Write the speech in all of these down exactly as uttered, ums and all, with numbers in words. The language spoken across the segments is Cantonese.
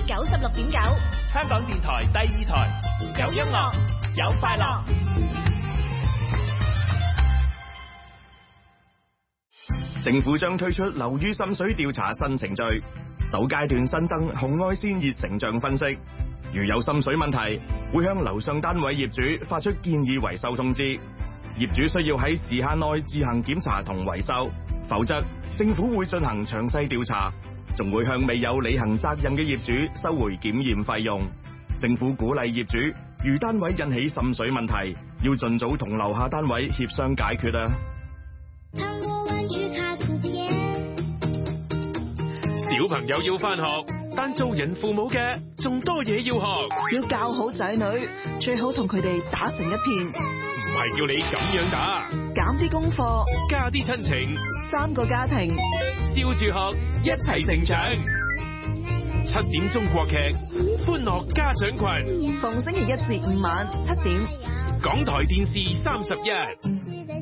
九十六點九， 香港電台第二台，有音樂，有快樂。 政府將推出樓宇滲水調查新程序，首階段新增紅外線熱成像分析。如有滲水問題，會向樓上單位業主發出建議維修通知。業主需要喺時限內自行檢查同維修，否則政府會進行詳細調查，仲會向未有履行責任嘅業主收回檢驗費用。政府鼓勵業主，如單位引起滲水問題，要盡早同樓下單位協商解決啊！ 小朋友要返學，但做人父母嘅仲多嘢要學。 要教好仔女，最好同佢哋打成一片。 唔係叫你咁樣打， 減啲功課， 加啲親情， 三個家庭， 笑住學，一齊成長。七點中國劇，歡樂家長群， 逢星期一至五晚七點， 港台電視三十一。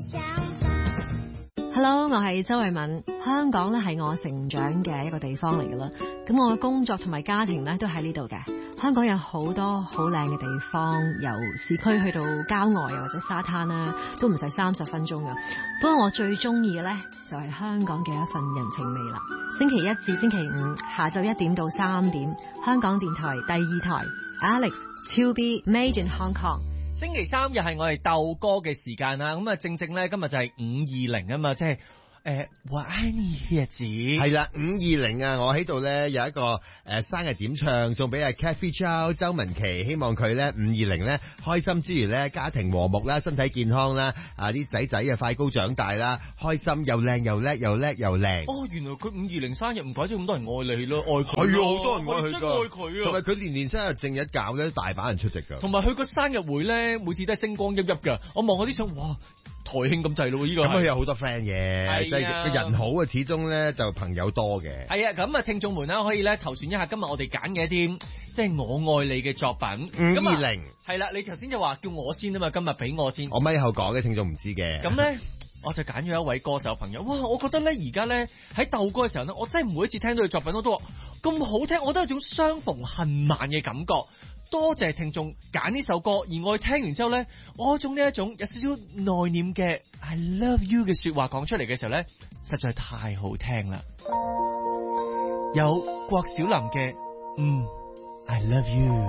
Hello， 我係周慧敏。香港咧係我成長嘅一個地方嚟噶啦，咁我嘅工作同埋家庭咧都喺呢度嘅。香港有好多好靚嘅地方，由市區去到郊外又或者沙灘啦，都唔使三十分鐘噶。不過我最中意嘅咧就係香港嘅一份人情味啦。星期一至星期五下晝一點到三點，香港電台第二台 Alex To Be Made in Hong Kong。 星期三又係我哋鬥歌嘅時間啦，咁啊正正咧今日就係五二零啊嘛，即係誒我愛你嘅日子。 係啦，五二零啊，我喺度咧有一個誒、呃、生日點唱送俾阿 Kathy Chow 周文琪，希望佢咧五二零咧開心之餘咧家庭和睦啦，身體健康啦，啊啲仔仔啊快高長大啦，開心又靚又叻又叻又靚。 哦，原來佢五二零生日唔怪之咁多人愛你咯，愛佢。 係啊，好多人愛佢噶， 愛佢啊。同埋佢年年生日正日搞咧，大把人出席噶。 同埋佢個生日會咧，每次都係星光熠熠噶。我望下啲相，哇！台慶咁滯咯，呢個咁佢有好多 friend 嘅，即係個人好啊，始終咧就朋友多嘅。 係啊，咁啊，聽眾們啦，可以咧投選一下今日我哋揀嘅一啲即係我愛你嘅作品。 五二零係啦，你頭先就話叫我先啊嘛，今日俾我先。 我咪後講嘅聽眾唔知嘅。 咁咧，我就揀咗一位歌手朋友。哇，我覺得咧而家咧喺鬥歌嘅時候咧，我真係每一次聽到佢作品我都話咁好聽，我都有種相逢恨晚嘅感覺。多謝聽眾揀呢首歌，而我聽完之後咧，我有種呢一種有少少內斂嘅 I love you 嘅說話講出嚟嘅時候咧，實在太好聽啦。有郭小霖嘅嗯 I love you。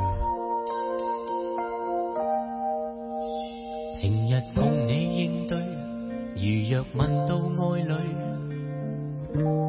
平日共你應對，如若問到愛侶。